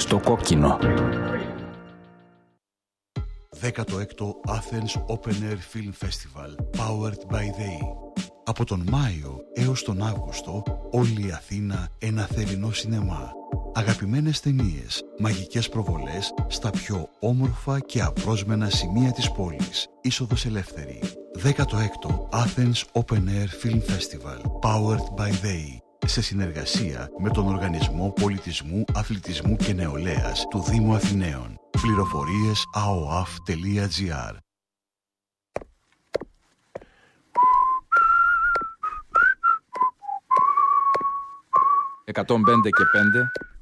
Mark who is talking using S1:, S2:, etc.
S1: στο κόκκινο.
S2: 16ο Athens Open Air Film Festival Powered by They. Από τον Μάιο έως τον Αύγουστο, όλη η Αθήνα ένα θερινό σινεμά. Αγαπημένες ταινίες, μαγικές προβολές στα πιο όμορφα και απρόσμενα σημεία της πόλης. Είσοδος ελεύθερη. 16ο Athens Open Air Film Festival Powered by They. Σε συνεργασία με τον Οργανισμό Πολιτισμού, Αθλητισμού και Νεολαίας του Δήμου Αθηναίων. Πληροφορίες aoaf.gr.
S1: 105 και 5